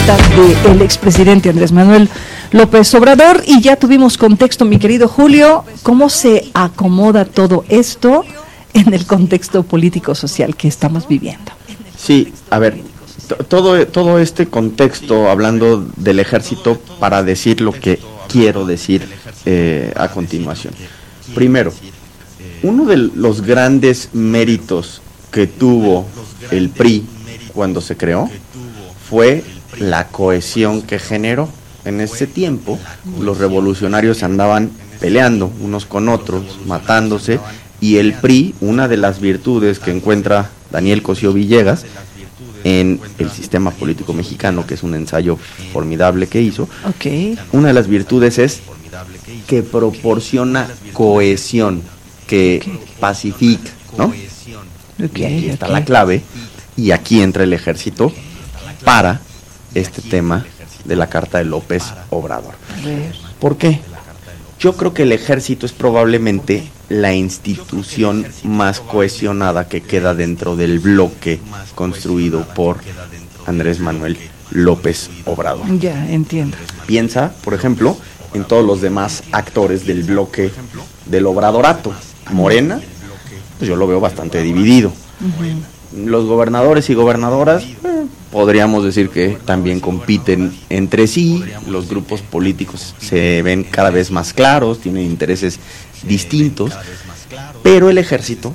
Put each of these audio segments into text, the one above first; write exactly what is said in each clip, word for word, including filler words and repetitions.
visita del expresidente Andrés Manuel López Obrador. Y ya tuvimos contexto, mi querido Julio, cómo se acomoda todo esto en el contexto político-social que estamos viviendo. Sí, a ver, t- todo, todo este contexto, hablando del ejército, para decir lo que quiero decir eh, a continuación. Primero, uno de los grandes méritos que tuvo el P R I cuando se creó fue la cohesión que generó. En ese tiempo, los revolucionarios andaban peleando unos con otros, matándose, y el P R I, una de las virtudes que encuentra Daniel Cosío Villegas en el sistema político mexicano, que es un ensayo formidable que hizo, okay. Una de las virtudes es que proporciona cohesión, que okay. pacifica, ¿no? Okay, y aquí está okay. la clave, y aquí entra el ejército para este tema de la carta de López Obrador. ¿Por qué? Yo creo que el ejército es probablemente la institución más cohesionada que queda dentro del bloque construido por Andrés Manuel López Obrador. Ya, entiendo. Piensa, por ejemplo, en todos los demás actores del bloque del Obradorato. Morena, pues yo lo veo bastante dividido. Uh-huh. Los gobernadores y gobernadoras, eh, podríamos decir que también compiten entre sí. Los grupos políticos se ven cada vez más claros, tienen intereses distintos, pero el ejército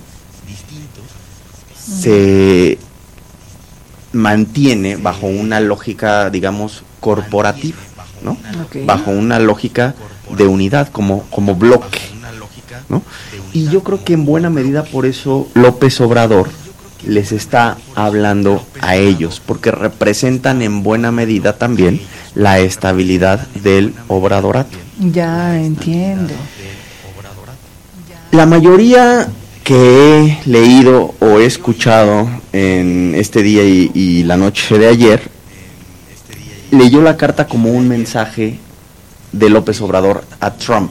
se mantiene bajo una lógica, digamos, corporativa, ¿no? Okay. Bajo una lógica de unidad, como, como bloque, ¿no? Y yo creo que en buena medida por eso López Obrador les está hablando a ellos, porque representan en buena medida también la estabilidad del obradorato. Ya entiendo. La mayoría que he leído o he escuchado en este día y, y la noche de ayer, leyó la carta como un mensaje de López Obrador a Trump.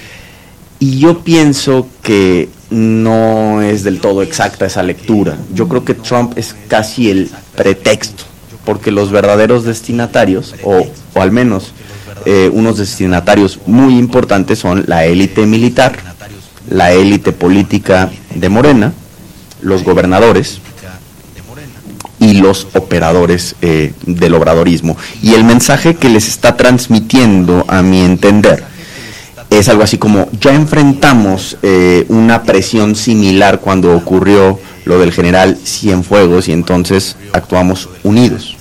Y yo pienso que no es del todo exacta esa lectura. Yo creo que Trump es casi el pretexto, porque los verdaderos destinatarios, o, o al menos eh, unos destinatarios muy importantes, son la élite militar, la élite política de Morena, los gobernadores y los operadores eh, del obradorismo. Y el mensaje que les está transmitiendo, a mi entender, es algo así como: ya enfrentamos eh, una presión similar cuando ocurrió lo del general Cienfuegos y entonces actuamos unidos.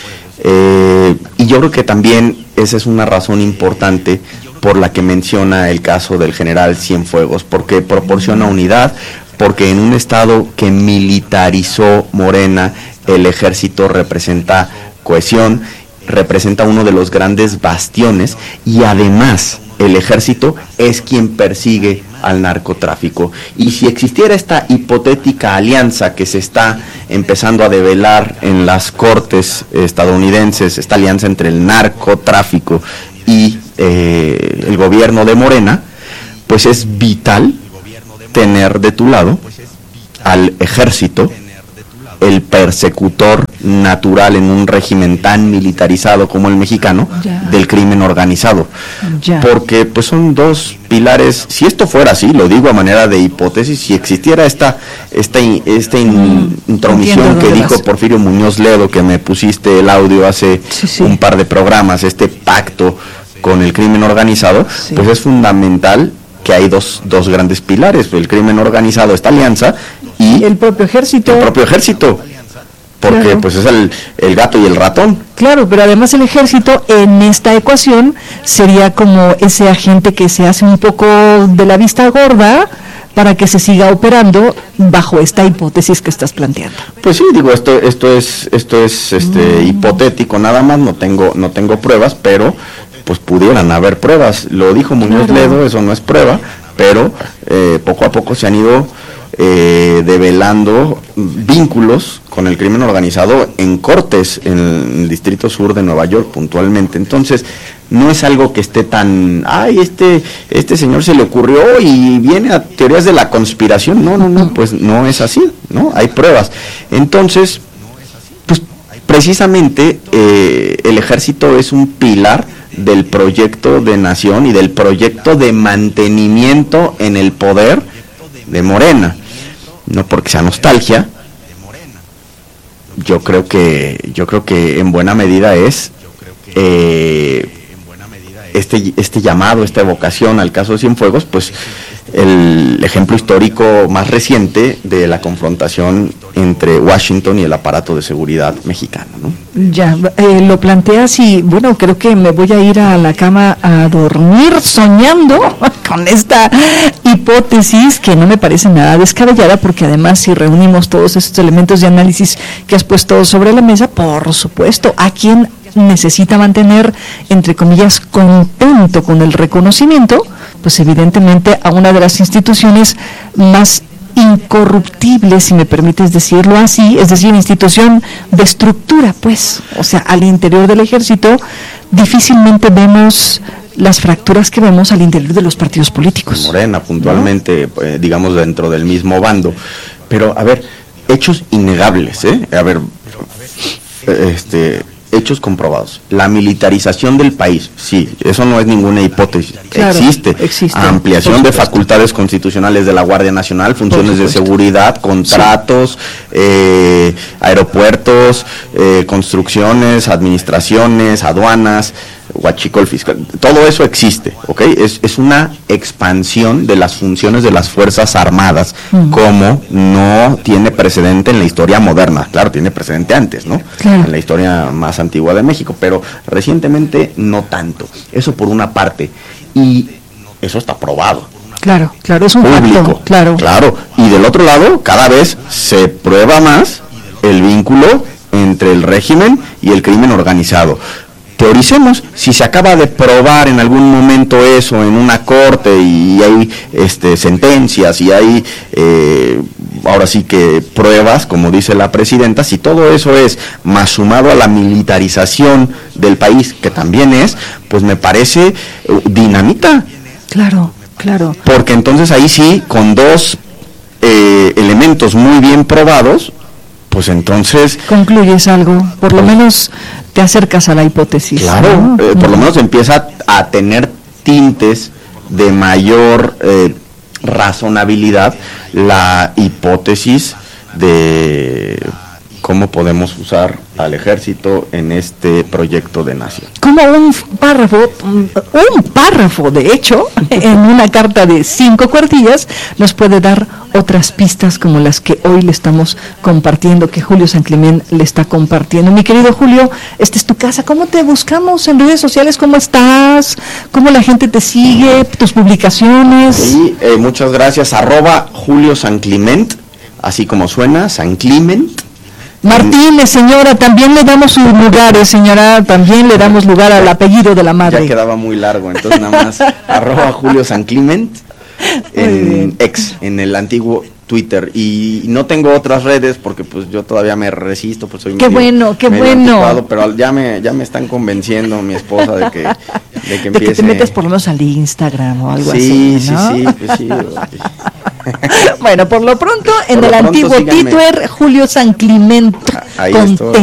Eh, y yo creo que también esa es una razón importante por la que menciona el caso del general Cienfuegos, porque proporciona unidad, porque en un estado que militarizó Morena, el ejército representa cohesión, representa uno de los grandes bastiones, y además el ejército es quien persigue al narcotráfico. Y si existiera esta hipotética alianza que se está empezando a develar en las cortes estadounidenses, esta alianza entre el narcotráfico y eh, el gobierno de Morena, pues es vital tener de tu lado al ejército, el persecutor natural en un régimen tan militarizado como el mexicano, ya. del crimen organizado. Ya. Porque pues son dos pilares. Si esto fuera así, lo digo a manera de hipótesis, si existiera esta esta, esta in, intromisión que dijo las... Porfirio Muñoz Ledo, que me pusiste el audio hace sí, sí. un par de programas, este pacto con el crimen organizado, sí. pues es fundamental que hay dos, dos grandes pilares: el crimen organizado, esta alianza, y el propio ejército. El propio ejército, porque claro. pues es el, el gato y el ratón. Claro, pero además el ejército en esta ecuación sería como ese agente que se hace un poco de la vista gorda para que se siga operando bajo esta hipótesis que estás planteando. Pues sí, digo, esto esto es esto es este mm. hipotético nada más, no tengo no tengo pruebas, pero pues pudieran haber pruebas. Lo dijo Muñoz claro. Ledo, eso no es prueba, pero eh, poco a poco se han ido eh, develando vínculos con el crimen organizado en cortes en el Distrito Sur de Nueva York puntualmente. Entonces no es algo que esté tan, ay, este este señor se le ocurrió y viene a teorías de la conspiración. No, no, no, pues no es así, ¿no? Hay pruebas. Entonces, pues precisamente eh, el ejército es un pilar del proyecto de nación y del proyecto de mantenimiento en el poder de Morena. No porque sea nostalgia, yo creo que yo creo que en buena medida es eh, este este llamado, esta evocación al caso de Cienfuegos, pues el ejemplo histórico más reciente de la confrontación entre Washington y el aparato de seguridad mexicano, ¿no? Ya, eh, lo planteas y bueno, creo que me voy a ir a la cama a dormir soñando con esta hipótesis que no me parece nada descabellada, porque además si reunimos todos estos elementos de análisis que has puesto sobre la mesa, por supuesto, a quien necesita mantener, entre comillas, contento con el reconocimiento, pues evidentemente a una de las instituciones más incorruptibles, si me permites decirlo así, es decir, institución de estructura, pues, o sea, al interior del ejército difícilmente vemos las fracturas que vemos al interior de los partidos políticos. Morena, puntualmente, ¿no? eh, digamos, dentro del mismo bando. Pero, a ver, hechos innegables, ¿eh? A ver, este... hechos comprobados. La militarización del país, sí, eso no es ninguna hipótesis, claro, existe. existe. Ampliación de facultades constitucionales de la Guardia Nacional, funciones de seguridad, contratos, sí. eh, aeropuertos, eh, construcciones, administraciones, aduanas, huachicol fiscal, todo eso existe, ¿ok? Es, es una expansión de las funciones de las Fuerzas Armadas, mm. como no tiene precedente en la historia moderna. Claro, tiene precedente antes, ¿no? Claro. En la historia más antigua de México, pero recientemente no tanto. Eso por una parte, y eso está probado. Claro, claro, es un público, facto, claro. Claro, y del otro lado, cada vez se prueba más el vínculo entre el régimen y el crimen organizado. Teoricemos, si se acaba de probar en algún momento eso en una corte y hay este, sentencias y hay, eh, ahora sí que pruebas, como dice la presidenta, si todo eso es más sumado a la militarización del país, que también es, pues me parece uh, dinamita. Claro, claro. Porque entonces ahí sí, con dos eh, elementos muy bien probados, pues entonces... concluyes algo, por lo menos te acercas a la hipótesis. Claro, ¿no? eh, por lo menos empieza a tener tintes de mayor eh, razonabilidad la hipótesis de cómo podemos usar al ejército en este proyecto de nación. Como un párrafo, un párrafo de hecho, en una carta de cinco cuartillas, nos puede dar otras pistas como las que hoy le estamos compartiendo, que Julio San Clemente le está compartiendo. Mi querido Julio, esta es tu casa. ¿Cómo te buscamos en redes sociales? ¿Cómo estás? ¿Cómo la gente te sigue? ¿Tus publicaciones? Sí, eh, muchas gracias. Arroba Julio San Clemente, así como suena, San Clemente. Martínez, señora, también le damos sus lugares, señora, también le damos lugar al apellido de la madre. Ya quedaba muy largo, entonces nada más arroba Julio San Clemente en ex, en el antiguo Twitter, y no tengo otras redes porque pues yo todavía me resisto, pues soy qué medio, bueno, qué medio bueno, anticuado, pero ya me ya me están convenciendo mi esposa de que de que de empiece. que te metes por lo menos al Instagram o algo sí, así, ¿no? Sí, sí, pues sí. Bueno, por lo pronto, en por el lo pronto, antiguo síganme. Twitter, Julio San Clemente, Ahí con estoy. T